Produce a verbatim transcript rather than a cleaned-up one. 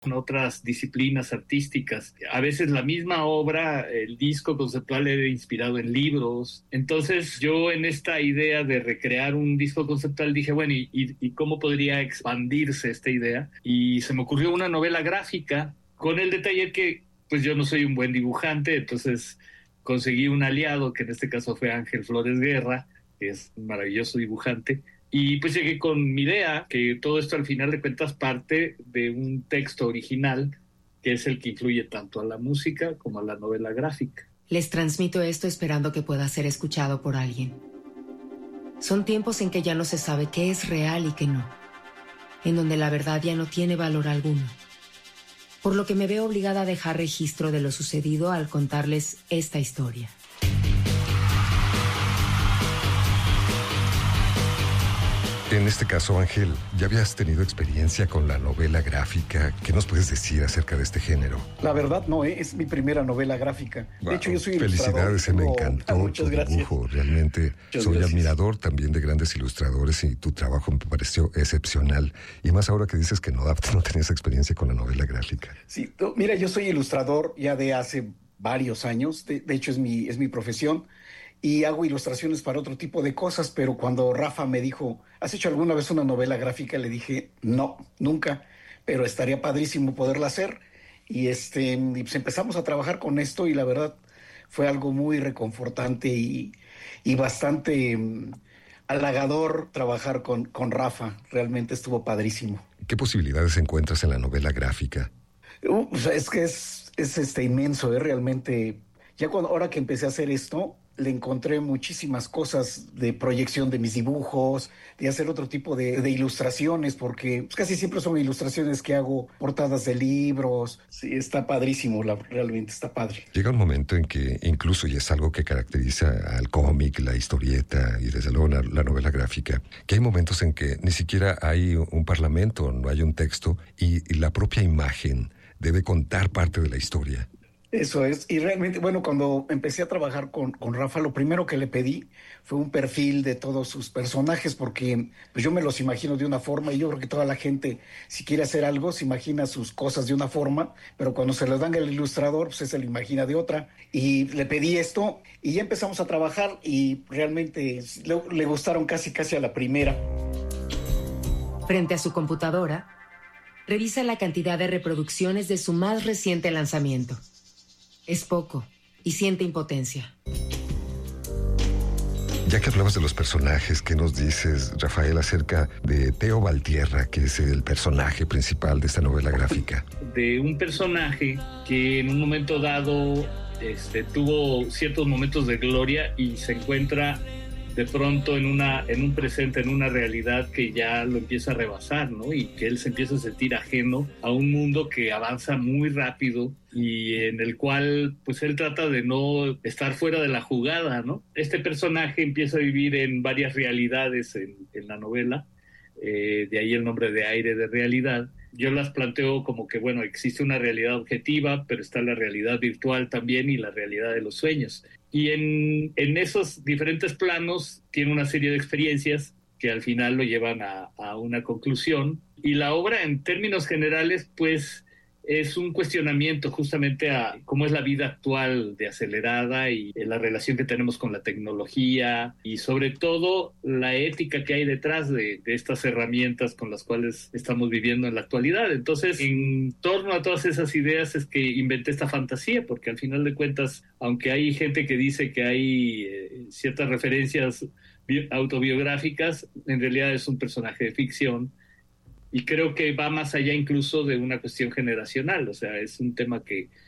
con otras disciplinas artísticas. A veces la misma obra, el disco conceptual era inspirado en libros. Entonces yo en esta idea de recrear un disco conceptual dije, bueno, ¿y, y, y cómo podría expandirse esta idea? Y se me ocurrió una novela gráfica, con el detalle que pues yo no soy un buen dibujante, entonces conseguí un aliado, que en este caso fue Ángel Flores Guerra, que es un maravilloso dibujante. Y pues llegué con mi idea, que todo esto al final de cuentas parte de un texto original, que es el que influye tanto a la música como a la novela gráfica. Les transmito esto esperando que pueda ser escuchado por alguien. Son tiempos en que ya no se sabe qué es real y qué no, en donde la verdad ya no tiene valor alguno. Por lo que me veo obligada a dejar registro de lo sucedido al contarles esta historia. En este caso, Ángel, ¿ya habías tenido experiencia con la novela gráfica? ¿Qué nos puedes decir acerca de este género? La verdad no, ¿eh? Es mi primera novela gráfica. Wow. De hecho, yo soy Felicidades, ilustrador. me encantó Muchas tu gracias. dibujo. Realmente Muchas soy gracias. admirador también de grandes ilustradores y tu trabajo me pareció excepcional. Y más ahora que dices que no, no tenías experiencia con la novela gráfica. Sí, no, mira, yo soy ilustrador ya de hace varios años. De, de hecho, es mi, es mi profesión. Y hago ilustraciones para otro tipo de cosas, pero cuando Rafa me dijo, ¿has hecho alguna vez una novela gráfica? Le dije, no, nunca, pero estaría padrísimo poderla hacer. Y, este, y pues empezamos a trabajar con esto y la verdad fue algo muy reconfortante y, y bastante um, halagador trabajar con, con Rafa. Realmente estuvo padrísimo. ¿Qué posibilidades encuentras en la novela gráfica? Uh, o sea, es que es, es este, inmenso, ¿eh? Realmente, ya cuando, ahora que empecé a hacer esto, le encontré muchísimas cosas de proyección de mis dibujos, de hacer otro tipo de, de ilustraciones, porque pues, casi siempre son ilustraciones que hago, portadas de libros. Sí, está padrísimo, la, realmente está padre. Llega un momento en que incluso, y es algo que caracteriza al cómic, la historieta y desde luego la, la novela gráfica, que hay momentos en que ni siquiera hay un parlamento, no hay un texto, y, y la propia imagen debe contar parte de la historia. Eso es, y realmente, bueno, cuando empecé a trabajar con, con Rafa, lo primero que le pedí fue un perfil de todos sus personajes, porque pues yo me los imagino de una forma, y yo creo que toda la gente, si quiere hacer algo, se imagina sus cosas de una forma, pero cuando se las dan al ilustrador, pues se lo imagina de otra. Y le pedí esto, y ya empezamos a trabajar, y realmente le, le gustaron casi, casi a la primera. Frente a su computadora, revisa la cantidad de reproducciones de su más reciente lanzamiento. Es poco y siente impotencia. Ya que hablabas de los personajes, ¿qué nos dices, Rafael, acerca de Teo Valtierra, que es el personaje principal de esta novela gráfica? De un personaje que en un momento dado este, tuvo ciertos momentos de gloria y se encuentra de pronto en una en un presente, en una realidad que ya lo empieza a rebasar, ¿no? Y que él se empieza a sentir ajeno a un mundo que avanza muy rápido y en el cual pues él trata de no estar fuera de la jugada, ¿no? Este personaje empieza a vivir en varias realidades en, en la novela, eh, de ahí el nombre de Aire de Realidad. Yo las planteo como que, bueno, existe una realidad objetiva, pero está la realidad virtual también y la realidad de los sueños. Y en, en esos diferentes planos tiene una serie de experiencias que al final lo llevan a, a una conclusión. Y la obra, en términos generales, pues es un cuestionamiento justamente a cómo es la vida actual de acelerada y la relación que tenemos con la tecnología y sobre todo la ética que hay detrás de, de estas herramientas con las cuales estamos viviendo en la actualidad. Entonces, en torno a todas esas ideas es que inventé esta fantasía, porque al final de cuentas, aunque hay gente que dice que hay eh, ciertas referencias autobiográficas, en realidad es un personaje de ficción. Y creo que va más allá incluso de una cuestión generacional, o sea, es un tema que